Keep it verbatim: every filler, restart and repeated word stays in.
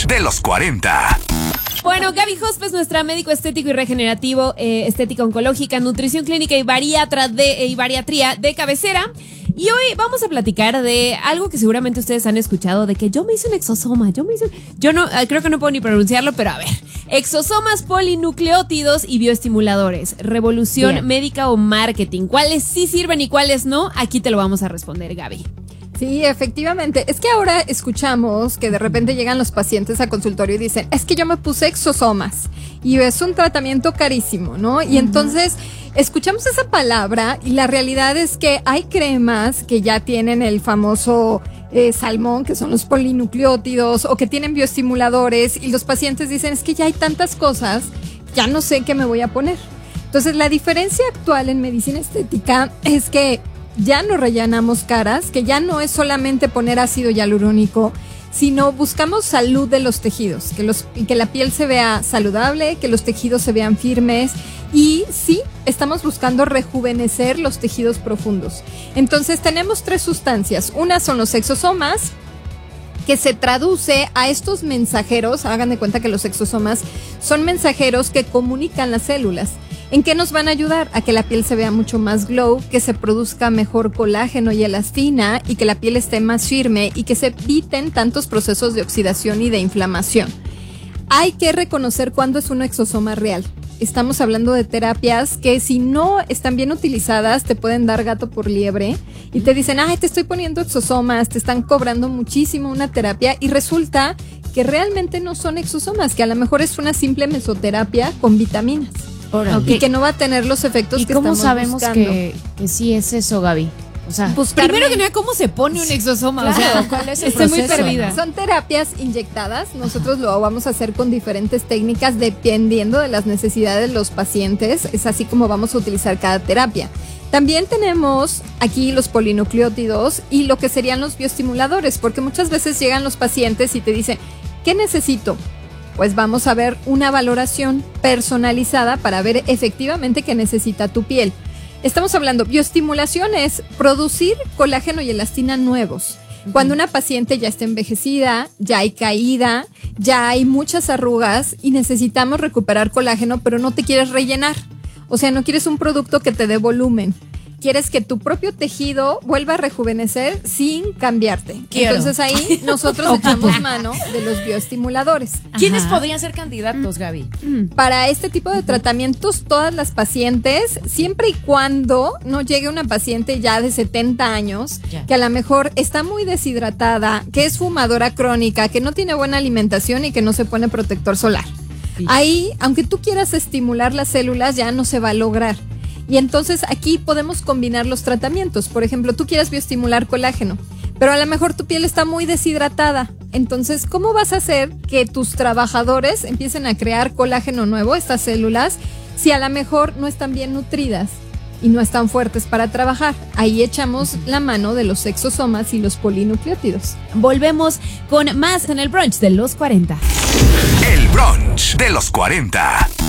de los cuarenta. Bueno, Gaby Hosp es nuestra médico estético y regenerativo, eh, estética oncológica, nutrición clínica y bariatra de, eh, y bariatría de cabecera. Y hoy vamos a platicar de algo que seguramente ustedes han escuchado, de que yo me hice un exosoma, yo me hice un... Yo no, creo que no puedo ni pronunciarlo, pero a ver. Exosomas, polinucleótidos y bioestimuladores. Revolución Bien. médica o marketing. ¿Cuáles sí sirven y cuáles no? Aquí te lo vamos a responder, Gaby. Sí, efectivamente. Es que ahora escuchamos que de repente llegan los pacientes a consultorio y dicen, es que yo me puse exosomas y es un tratamiento carísimo, ¿no? Y uh-huh. entonces escuchamos esa palabra y la realidad es que hay cremas que ya tienen el famoso eh, salmón, que son los polinucleótidos, o que tienen bioestimuladores, y los pacientes dicen, es que ya hay tantas cosas, ya no sé qué me voy a poner. Entonces la diferencia actual en medicina estética es que ya no rellenamos caras, que ya no es solamente poner ácido hialurónico, sino buscamos salud de los tejidos, que, los, que la piel se vea saludable, que los tejidos se vean firmes, y sí, estamos buscando rejuvenecer los tejidos profundos. Entonces tenemos tres sustancias. Una son los exosomas, que se traduce a estos mensajeros. Hagan de cuenta que los exosomas son mensajeros que comunican las células. ¿En qué nos van a ayudar? A que la piel se vea mucho más glow, que se produzca mejor colágeno y elastina, y que la piel esté más firme y que se eviten tantos procesos de oxidación y de inflamación. Hay que reconocer cuándo es un exosoma real. Estamos hablando de terapias que, si no están bien utilizadas, te pueden dar gato por liebre y te dicen, ay, te estoy poniendo exosomas, te están cobrando muchísimo una terapia, y resulta que realmente no son exosomas, que a lo mejor es una simple mesoterapia con vitaminas. Okay. Y que no va a tener los efectos que estamos buscando. ¿Y cómo sabemos que, que sí es eso, Gaby? O sea, pues primero que nada, ¿cómo se pone un exosoma? Claro. O sea, ¿cuál es el Estoy proceso? muy perdida. Son terapias inyectadas. Nosotros lo vamos a hacer con diferentes técnicas dependiendo de las necesidades de los pacientes. Es así como vamos a utilizar cada terapia. También tenemos aquí los polinucleótidos y lo que serían los bioestimuladores, porque muchas veces llegan los pacientes y te dicen, ¿qué necesito? Pues vamos a ver una valoración personalizada para ver efectivamente qué necesita tu piel. Estamos hablando, bioestimulación es producir colágeno y elastina nuevos. Cuando una paciente ya está envejecida, ya hay caída, ya hay muchas arrugas y necesitamos recuperar colágeno, pero no te quieres rellenar. O sea, no quieres un producto que te dé volumen. Quieres que tu propio tejido vuelva a rejuvenecer sin cambiarte. Quiero. Entonces ahí nosotros echamos mano de los bioestimuladores. ¿Quiénes Ajá. podrían ser candidatos, Gaby? Para este tipo de tratamientos, todas las pacientes, siempre y cuando no llegue una paciente ya de setenta años, ya. que a lo mejor está muy deshidratada, que es fumadora crónica, que no tiene buena alimentación y que no se pone protector solar. Sí. Ahí, aunque tú quieras estimular las células, ya no se va a lograr. Y entonces aquí podemos combinar los tratamientos. Por ejemplo, tú quieres bioestimular colágeno, pero a lo mejor tu piel está muy deshidratada. Entonces, ¿cómo vas a hacer que tus trabajadores empiecen a crear colágeno nuevo, estas células, si a lo mejor no están bien nutridas y no están fuertes para trabajar? Ahí echamos la mano de los exosomas y los polinucleótidos. Volvemos con más en el brunch de los cuarenta. El brunch de los cuarenta.